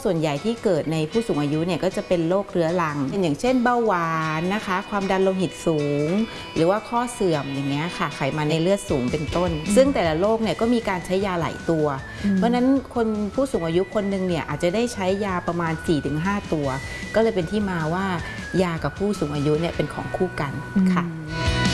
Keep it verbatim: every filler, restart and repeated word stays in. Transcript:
ส่วนใหญ่ที่เกิดในผู้สูงอายุเนี่ยก็จะเป็นโรคเรื้อรังอย่างเช่นเบาหวานนะคะความดันโลหิตสูงหรือว่าข้อเสื่อมอย่างเงี้ยค่ะไขมันในเลือดสูงเป็นต้นซึ่งแต่ละโรคเนี่ยก็มีการใช้ยาหลายตัวเพราะฉะนั้นคนผู้สูงอายุคนหนึ่งเนี่ยอาจจะได้ใช้ยาประมาณ สี่ถึงห้า ตัวก็เลยเป็นที่มาว่ายากับผู้สูงอายุเนี่ยเป็นของคู่กันค่ะ